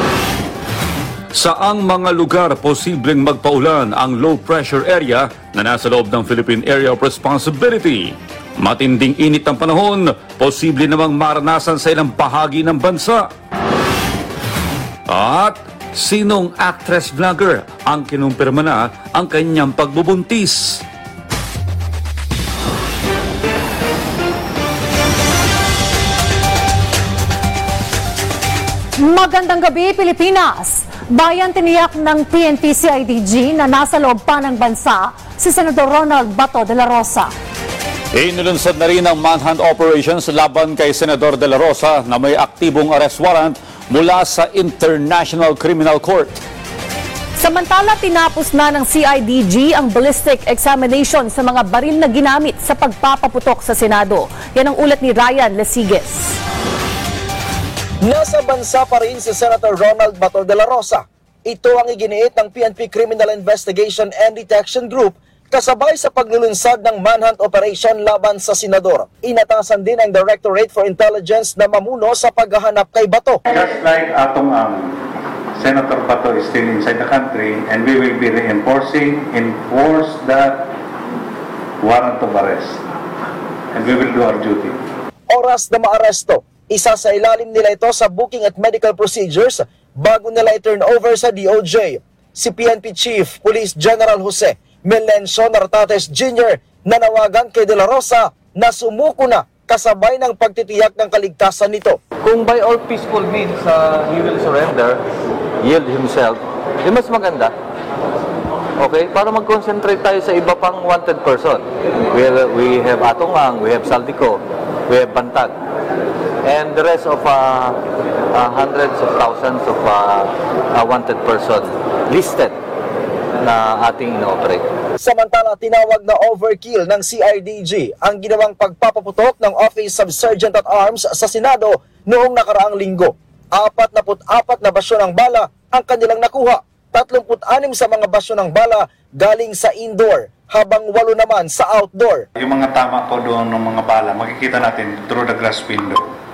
Saang mga lugar posibleng magpaulan ang low pressure area na nasa loob ng Philippine Area of Responsibility? Matinding init ang panahon, posible namang maranasan sa ilang bahagi ng bansa. At sinong actress vlogger ang kinumpirma na ang kanyang pagbubuntis? Magandang gabi, Pilipinas! Bayan tiniyak ng PNP-CIDG na nasa loob pa ng bansa si Senador Ronald Bato de la Rosa. Inilunsad na rin ang manhunt operations laban kay Senador de la Rosa na may aktibong arrest warrant mula sa International Criminal Court. Samantala, tinapos na ng CIDG ang ballistic examination sa mga baril na ginamit sa pagpapaputok sa Senado. Yan ang ulat ni Ryan Lesiges. Nasa bansa pa rin si Senator Ronald Bato de la Rosa. Ito ang iginiit ng PNP Criminal Investigation and Detection Group kasabay sa paglulunsad ng manhunt operation laban sa senador. Inatasan din ang Directorate for Intelligence na mamuno sa paghahanap kay Bato. Just like atong Senator Bato is still inside the country and we will be enforce that warrant of arrest. And we will do our duty. Oras na maaresto. Isa sa ilalim nila ito sa booking at medical procedures bago nila i-turn over sa DOJ. Si PNP Chief Police General Jose Melencio Nartates Jr. nanawagan kay De La Rosa na sumuko na kasabay ng pagtitiyak ng kaligtasan nito. Kung by all peaceful means he will surrender, yield himself, mas maganda. Okay, para mag-concentrate tayo sa iba pang wanted person. We have Atongang, we have Saldico, we have Bantag. And the rest of hundreds of thousands of wanted persons listed na ating ino-operate. Samantala, tinawag na overkill ng CIDG ang ginawang pagpapaputok ng Office of Sergeant at Arms sa Senado noong nakaraang linggo. 44 na basyo ng bala ang kanilang nakuha. 36 sa mga basyo ng bala galing sa indoor, habang 8 naman sa outdoor. Yung mga tama po doon ng mga bala, makikita natin through the glass window.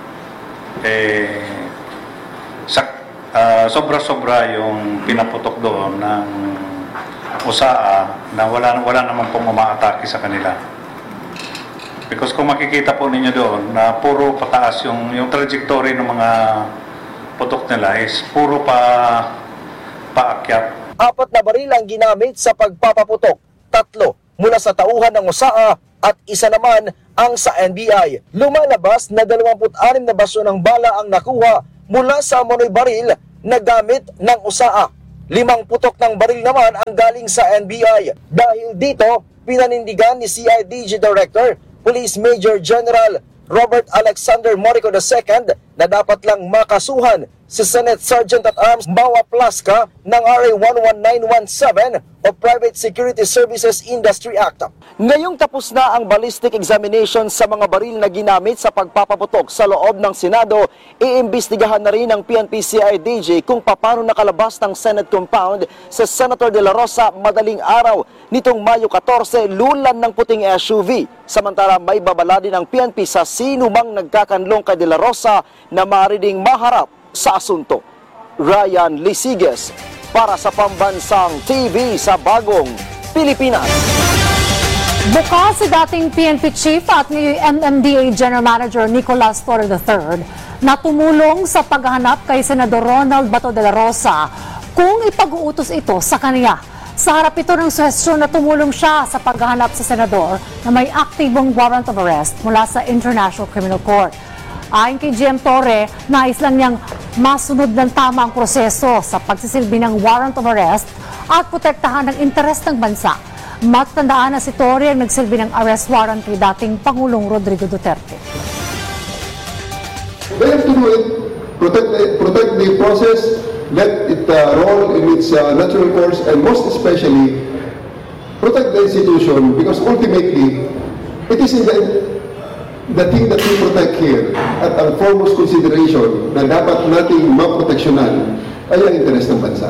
Sobra-sobra yung pinaputok doon ng USAA na wala naman pong umaatake sa kanila. Because kung makikita po ninyo doon na puro pataas yung trajectory ng mga putok nila is puro paakyat. 4 na baril ang ginamit sa pagpapaputok, 3 mula sa tauhan ng USAA at 1 naman ang sa NBI. Lumalabas na 26 na basyo ng bala ang nakuha mula sa monoy baril na gamit ng USAA. 5 putok ng baril naman ang galing sa NBI. Dahil dito, pinanindigan ni CIDG Director, Police Major General Robert Alexander Morico II na dapat lang makasuhan si Senate Sergeant at Arms Mawa Plaska ng RA 11917 o Private Security Services Industry Act. Ngayong tapos na ang ballistic examination sa mga baril na ginamit sa pagpapaputok sa loob ng Senado, iimbestigahan na rin ng PNP-CIDG kung paano nakalabas ng Senate compound sa Senator De La Rosa madaling araw nitong Mayo 14 lulan ng puting SUV. Samantala may babala din ang PNP sa sino mang nagkakanlong kay De La Rosa na maaari ding maharap sa asunto. Ryan Lisiges para sa Pambansang TV sa Bagong Pilipinas. Bukas si dating PNP Chief at ni MMDA General Manager Nicolas Torre III na tumulong sa paghahanap kay Senador Ronald Bato de la Rosa kung ipag-uutos ito sa kanya. Sa harap ito ng suhestyon na tumulong siya sa paghahanap sa senador na may aktibong warrant of arrest mula sa International Criminal Court. Ayon kay GM Torre, nais lang niyang masunod ng tama ang proseso sa pagsisilbi ng warrant of arrest at protektahan ng interes ng bansa. Matandaan na si Torre ang nagsilbi ng arrest warrant kay dating Pangulong Rodrigo Duterte. They have to do it, protect the process, let it roll in its natural course, and most especially, protect the institution because ultimately, it is in the thing that we protect here at ang foremost consideration na dapat nating maproteksyonan ay ang interes ng bansa.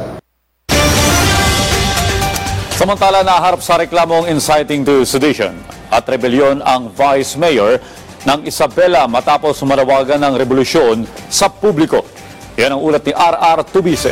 Samantala, naharap sa reklamong inciting to sedition at rebellion ang Vice Mayor ng Isabela matapos sumalawagan ng revolusyon sa publiko. Yan ang ulat ni RR Tubise.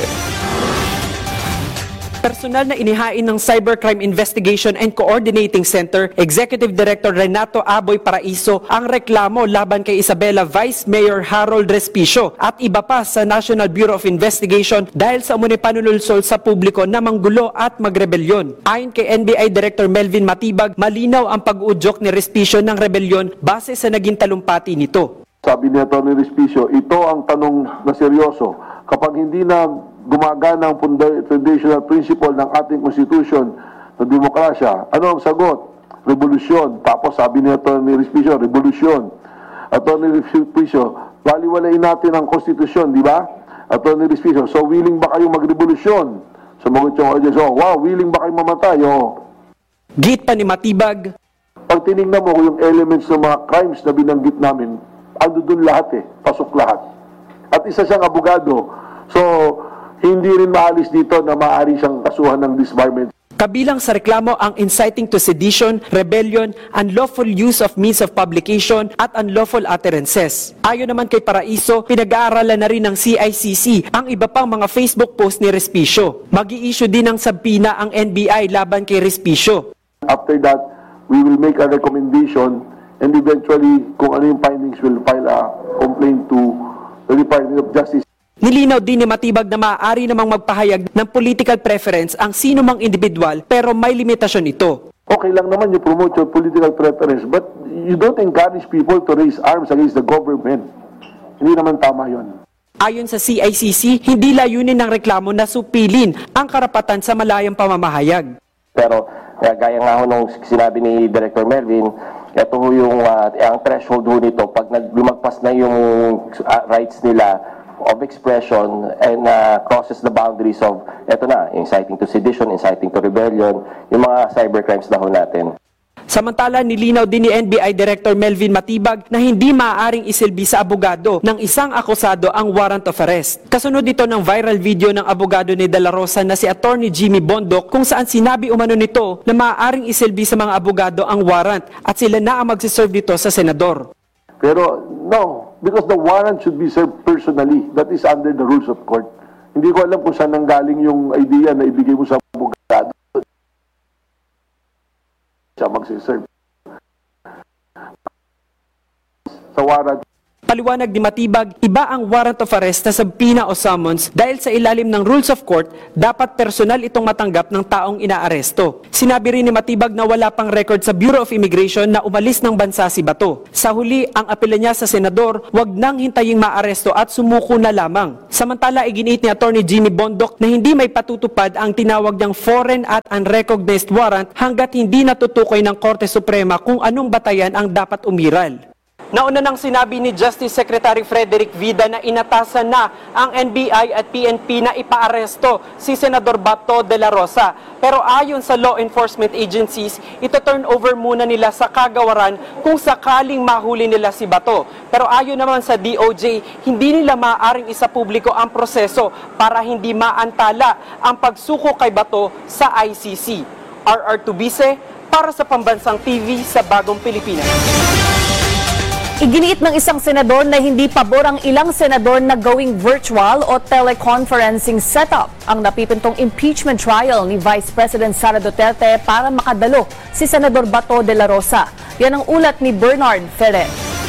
Personal na inihain ng Cybercrime Investigation and Coordinating Center, Executive Director Renato Aboy Paraiso ang reklamo laban kay Isabela Vice Mayor Harold Respicio at iba pa sa National Bureau of Investigation dahil sa umano'y panunulsol sa publiko na manggulo at magrebelyon. Ayon kay NBI Director Melvin Matibag, malinaw ang pag-uudyok ni Respicio ng rebelyon base sa naging talumpati nito. Sabi ni Atty. Respicio, ito ang tanong na seryoso. Kapag hindi na gumagana ang foundational principle ng ating constitution na demokrasya, ano ang sagot? Revolusyon. Tapos sabi ni Atty. Respicio, revolusyon. Atty. Respicio, baliwalain natin ang konstitusyon, di ba? Atty. Respicio, so willing ba kayong magrevolusyon? Sumagot yung audience, oh, wow, willing ba kayong mamatay? Oh. Git pa ni Matibag. Pag tinignan mo yung elements ng mga crimes na binanggit namin, ando dun lahat eh, pasok lahat. At isa siyang abogado. So, hindi rin maalis dito na maaari siyang kasuhan ng disbarment. Kabilang sa reklamo ang inciting to sedition, rebellion, unlawful use of means of publication at unlawful utterances. Ayon naman kay Paraiso, pinag-aaralan na rin ng CICC ang iba pang mga Facebook post ni Respicio. Mag-i-issue din ng subpoena ang NBI laban kay Respicio. After that, we will make a recommendation and eventually, kung ano yung findings, we'll file a complaint to the Department of Justice. Nilinaw din ni Matibag na maaari namang magpahayag ng political preference ang sino mang individual pero may limitasyon ito. Okay lang naman you promote your political preference but you don't encourage people to raise arms against the government. Hindi naman tama yon. Ayon sa CICC, hindi layunin ng reklamo na supilin ang karapatan sa malayang pamamahayag. Pero gaya nga ho nung sinabi ni Director Melvin, ito ho yung ang threshold ho nito pag lumagpas na yung rights nila of expression and crosses the boundaries of, eto na, inciting to sedition, inciting to rebellion, yung mga cybercrimes na ho natin. Samantala, nilinaw din ni NBI Director Melvin Matibag na hindi maaaring isilbi sa abogado ng isang akusado ang warrant of arrest. Kasunod ito ng viral video ng abogado ni De La Rosa na si Attorney Jimmy Bondoc kung saan sinabi umano nito na maaaring isilbi sa mga abogado ang warrant at sila na ang magsiserve dito sa senador. Pero no, because the warrant should be served personally. That is under the rules of court. Hindi ko alam kung saan nanggaling yung idea na ibigay mo sa abogado. Siya magsiserve. Sa warrant. Paliwanag ni Matibag, iba ang warrant of arrest na subpoena o summons dahil sa ilalim ng rules of court, dapat personal itong matanggap ng taong inaaresto. Sinabi rin ni Matibag na wala pang record sa Bureau of Immigration na umalis ng bansa si Bato. Sa huli, ang apela niya sa senador, wag nang hintaying maaresto at sumuko na lamang. Samantala, iginiit ni Attorney Jimmy Bondoc na hindi may patutupad ang tinawag niyang foreign at unrecognized warrant hanggat hindi natutukoy ng Korte Suprema kung anong batayan ang dapat umiral. Nauna nang sinabi ni Justice Secretary Frederick Vida na inatasan na ang NBI at PNP na ipaaresto si Senador Bato de la Rosa. Pero ayon sa law enforcement agencies, ito turn over muna nila sa kagawaran kung sakaling mahuli nila si Bato. Pero ayon naman sa DOJ, hindi nila maaaring isapubliko ang proseso para hindi maantala ang pagsuko kay Bato sa ICC. RR Tubise para sa Pambansang TV sa Bagong Pilipinas. Iginiit ng isang senador na hindi pabor ang ilang senador na gawing virtual o teleconferencing setup ang napipintong impeachment trial ni Vice President Sara Duterte para makadalo si Senador Bato de la Rosa. Yan ang ulat ni Bernard Ferrer.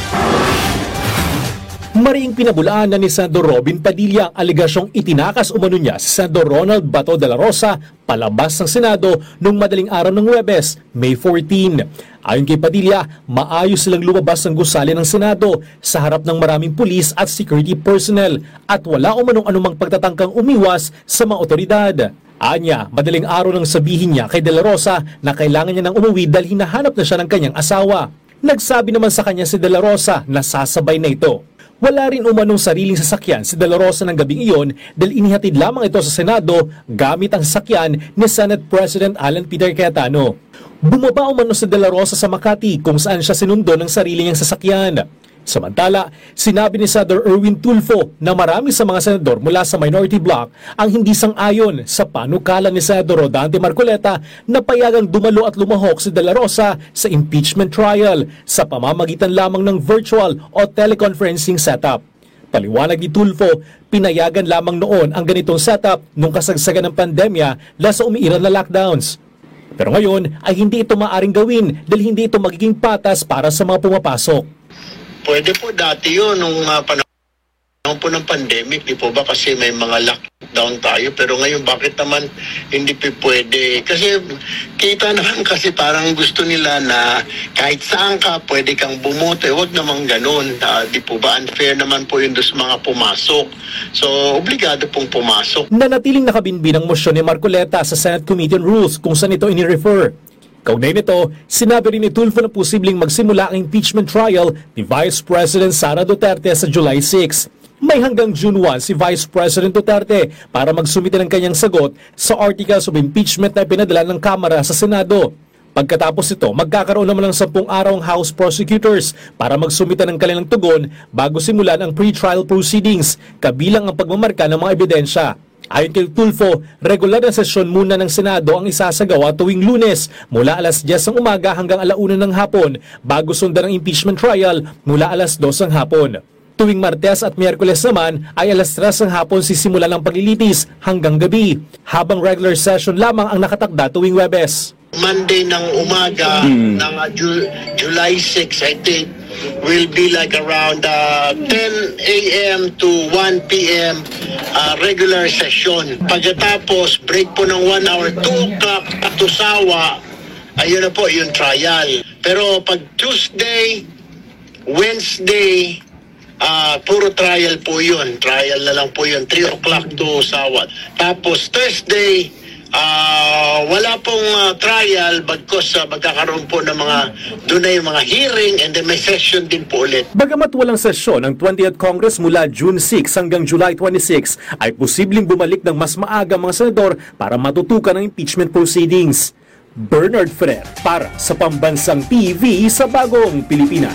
Mariing pinabulaan na ni Senador Robin Padilla ang aligasyong itinakas umano niya si Senador Ronald Bato de la Rosa palabas ng Senado noong madaling araw ng Huwebes, May 14. Ayon kay Padilla, maayos silang lumabas ng gusali ng Senado sa harap ng maraming pulis at security personnel at wala umanong anumang pagtatangkang umiwas sa mga otoridad. Anya, madaling araw nang sabihin niya kay De La Rosa na kailangan niya nang umuwi dahil hinahanap na siya ng kanyang asawa. Nagsabi naman sa kanya si De La Rosa na sasabay na ito. Wala rin umanong sariling sasakyan si De La Rosa ng gabing iyon dahil inihatid lamang ito sa Senado gamit ang sasakyan ni Senate President Alan Peter Cayetano. Bumaba umano si De La Rosa sa Makati kung saan siya sinundo ng sarili niyang sasakyan. Samantala, sinabi ni Senador Erwin Tulfo na marami sa mga senador mula sa minority bloc ang hindi sang-ayon sa panukala ni Senador Rodante Marcoleta na payagang dumalo at lumahok si De La Rosa sa impeachment trial sa pamamagitan lamang ng virtual o teleconferencing setup. Paliwanag ni Tulfo, pinayagan lamang noon ang ganitong setup nung kasagsagan ng pandemya dahil sa umiiral na lockdowns. Pero ngayon ay hindi ito maaring gawin dahil hindi ito magiging patas para sa mga pumapasok. Pwede po dati yun nung panahon po ng pandemic, di po ba? Kasi may mga lockdown tayo. Pero ngayon, bakit naman hindi pwede? Kasi kita naman kasi parang gusto nila na kahit saan ka, pwede kang bumote. Huwag naman ganun. Di po ba? Unfair naman po yun sa mga pumasok. So, obligado pong pumasok. Nanatiling nakabinbin ang motion ni Marcoleta sa Senate Committee on Rules kung saan ito ini-refer. Kaugnay nito, sinabi rin ni Tulfo na posibleng magsimula ang impeachment trial ni Vice President Sara Duterte sa July 6. May hanggang June 1 si Vice President Duterte para magsumite ng kanyang sagot sa articles of impeachment na pinadala ng Kamara sa Senado. Pagkatapos ito, magkakaroon naman ng 10 araw ang House prosecutors para magsumite ng kanilang tugon bago simulan ang pre-trial proceedings, kabilang ang pagmamarka ng mga ebidensya. Ayon kay Tulfo, regular na sesyon muna ng Senado ang isasagawa tuwing Lunes mula alas 10 ng umaga hanggang 1:00 ng hapon bago sundan ang impeachment trial mula alas 2 ng hapon. Tuwing Martes at Miyerkules naman ay alas 3 ng hapon sisimulan ang paglilitis hanggang gabi, habang regular session lamang ang nakatakda tuwing Huwebes. Monday ng umaga ng July 6, I think, will be like around 10 a.m. to 1 p.m. Regular session. Pagkatapos, break po ng 1 hour, 2 o'clock to Sawa, ayun na po yung trial. Pero pag Tuesday, Wednesday, puro trial po yun. Trial na lang po yun, 3 o'clock to Sawa. Tapos Thursday, wala pong trial bagkos magkakaroon po ng doon na yung mga hearing and then may session din po ulit. Bagamat walang sesyon ng 20th Congress mula June 6 hanggang July 26, ay posibleng bumalik ng mas maaga mga senador para matutukan ang impeachment proceedings. Bernard Ferrer para sa Pambansang TV sa Bagong Pilipinas.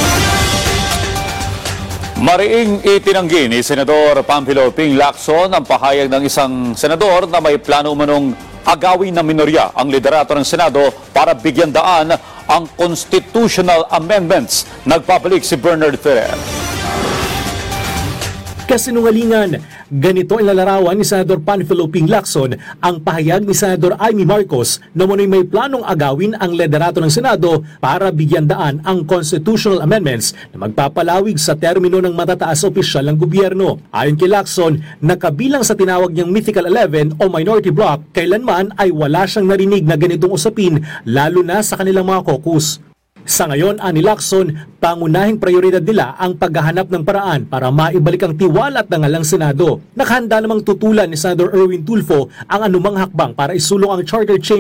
Mariing itinanggi ni Senador Pamphilo Ping Lacson ang pahayag ng isang senador na may plano umanong agawin ng minorya ang liderato ng Senado para bigyan daan ang constitutional amendments. Nagpabalik si Bernard Ferrer. Kasinungalingan, ganito ilalarawan ni Senador Pamphilo Ping Lacson ang pahayag ni Senador Amy Marcos na munoy may planong agawin ang liderato ng Senado para bigyan daan ang constitutional amendments na magpapalawig sa termino ng matataas opisyal ng gobyerno. Ayon kay Lacson, nakabilang sa tinawag niyang Mythical 11 o Minority Bloc, kailanman ay wala siyang narinig na ganitong usapin lalo na sa kanilang mga caucus. Sa ngayon, ani Lacson, pangunahing prioridad nila ang paghahanap ng paraan para maibalik ang tiwala at dangalang Senado. Nakahanda namang tutulan ni Senador Erwin Tulfo ang anumang hakbang para isulong ang charter change